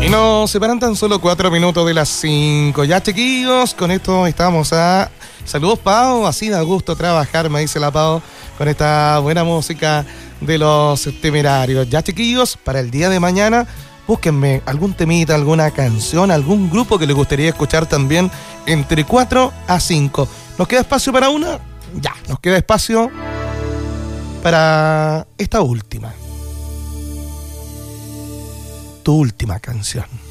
Nos separan tan solo 4 minutos de las 5. Ya, chiquillos, con esto estamos a... Saludos, Pau, así da gusto trabajar, me dice la Pau, con esta buena música de Los Temerarios. Ya, chiquillos, para el día de mañana, búsquenme algún temita, alguna canción, algún grupo que les gustaría escuchar también entre 4 a 5. ¿Nos queda espacio para una? Ya, nos queda espacio para esta última. Tu última canción.